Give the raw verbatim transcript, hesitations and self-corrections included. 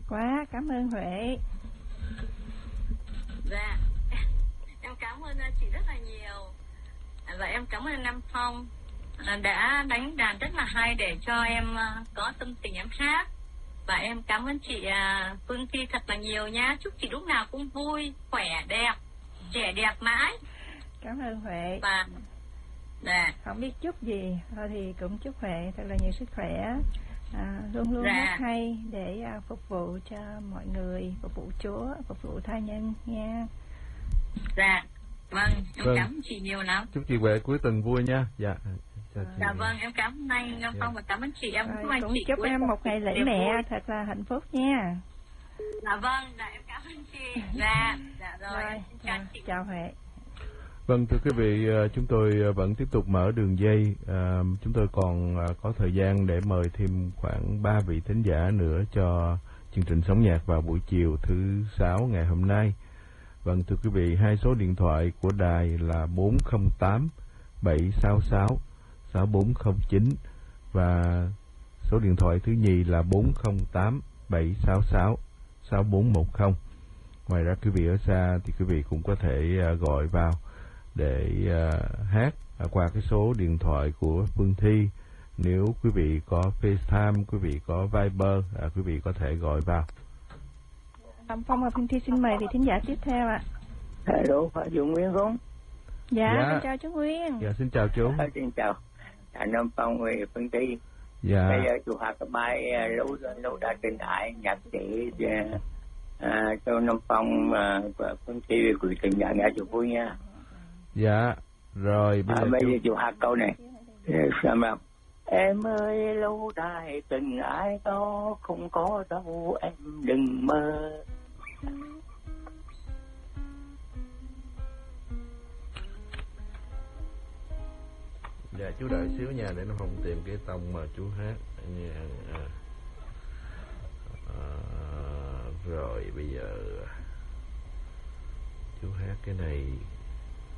quá, cảm ơn Huệ. Dạ, em cảm ơn chị rất là nhiều. Và em cảm ơn Nam Phong đã đánh đàn rất là hay để cho em có tâm tình em hát. Và em cảm ơn chị Phương Thi thật là nhiều nha. Chúc chị lúc nào cũng vui, khỏe, đẹp, trẻ đẹp mãi. Cảm ơn Huệ. Và dạ. Không biết chúc gì thôi thì cũng chúc Huệ thật là nhiều sức khỏe, à, luôn luôn dạ. hát hay để à, phục vụ cho mọi người, phục vụ Chúa, phục vụ tha nhân nha. Dạ, vâng, em vâng. cảm ơn chị nhiều lắm. Chúc chị Huệ cuối tuần vui nha. Dạ. Dạ, dạ vâng, em cảm ơn anh Ngân Phong và cảm ơn chị. Em Rồi, cũng chị chúc em một ngày lễ mẹ vui. Thật là hạnh phúc nha. Dạ vâng, dạ em cảm ơn chị. Dạ, dạ rồi, rồi chào chị. Chào Huệ. Vâng, thưa quý vị, chúng tôi vẫn tiếp tục mở đường dây. À, chúng tôi còn có thời gian để mời thêm khoảng ba vị thính giả nữa cho chương trình Sống Nhạc vào buổi chiều thứ sáu ngày hôm nay. Vâng, thưa quý vị, hai số điện thoại của đài là bốn không tám bảy sáu sáu sáu bốn không chín và số điện thoại thứ nhì là bốn không tám bảy sáu sáu sáu bốn một không. Ngoài ra quý vị ở xa thì quý vị cũng có thể gọi vào để uh, hát uh, qua cái số điện thoại của Phương Thi. Nếu quý vị có FaceTime, quý vị có Viber, uh, quý vị có thể gọi vào. Nam Phong và Phương Thi xin mời vị thính giả tiếp theo ạ. Hello, phải chú Nguyên không? Dạ, dạ, xin chào chú Nguyên. Dạ, xin chào chú. À, xin chào. À, Nam Phong và Phương Thi. Dạ. Bây giờ chú hát cái bài lâu lâu đã tình ái nhạc để à, cho Nam Phong và Phương Thi gửi tình nhạc nghe chú vui nha. Dạ, rồi bây, à, giờ, bây chú... giờ chú hát câu này. Sao mà em ơi lâu đài tình ai đó không có đâu em đừng mơ. Dạ, chú đợi xíu nha để nó không tìm cái tông mà chú hát nha. À, à, rồi bây giờ chú hát cái này.